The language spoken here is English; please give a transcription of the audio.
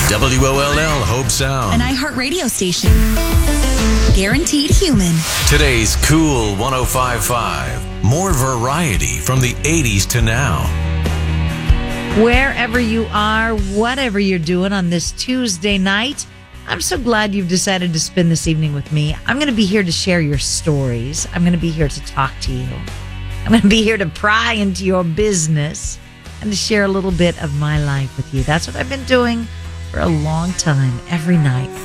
WOLL Hope Sound. An iHeartRadio station. Guaranteed human. Today's Cool 105.5. More variety from the 80s to now. Wherever you are, whatever you're doing on this Tuesday night, I'm so glad you've decided to spend this evening with me. I'm going to be here to share your stories. I'm going to be here to talk to you. I'm going to be here to pry into your business and to share a little bit of my life with you. That's what I've been doing for a long time, every night.